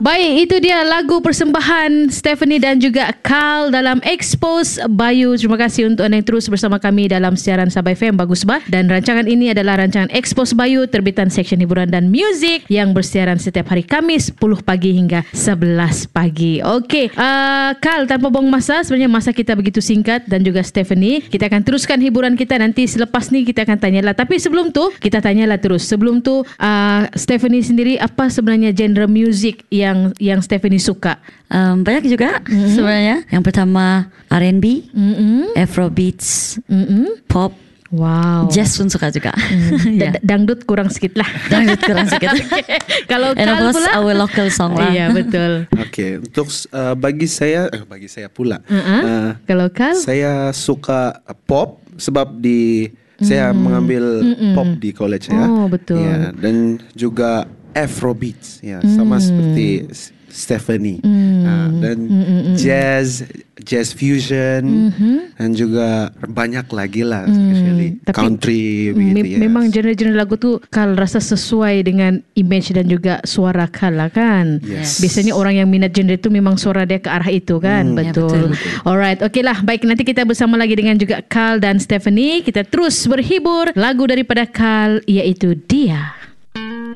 Baik, itu dia lagu persembahan Stephanie dan juga Carl dalam Expose Bayu. Terima kasih untuk anda yang terus bersama kami dalam siaran Sabah FM. Bagus bah. Dan rancangan ini adalah rancangan Expose Bayu, terbitan Seksyen Hiburan dan Muzik yang bersiaran setiap hari Khamis 10 pagi hingga 11 pagi. Okey, Carl, tanpa buang masa, sebenarnya masa kita begitu singkat, dan juga Stephanie, kita akan teruskan hiburan kita nanti selepas ni kita akan tanyalah. Tapi sebelum tu, kita tanyalah terus. Sebelum tu, Stephanie sendiri, apa sebenarnya genre muzik yang Stephanie suka? Banyak juga sebenarnya. Yang pertama R&B, Afrobeats, pop. Wow. Jazz pun suka juga. Dangdut kurang sikit lah. Dangdut kurang sikit. Kalau And of Carl course pula, our local song lah. iya betul. Okay, untuk bagi saya pula. Kalau Carl, saya suka pop sebab saya mengambil pop di college ya. Oh, betul. Ya, dan juga Afrobeats ya, sama seperti Stephanie. Dan jazz fusion, dan juga banyak lagi lah, especially country begitu. Memang genre-genre lagu tu Carl rasa sesuai dengan image dan juga suara Carl lah kan. Yes. Biasanya orang yang minat genre tu memang suara dia ke arah itu kan. Betul. Ya, betul. Alright, okey lah. Baik, nanti kita bersama lagi dengan juga Carl dan Stephanie. Kita terus berhibur. Lagu daripada Carl iaitu Dia.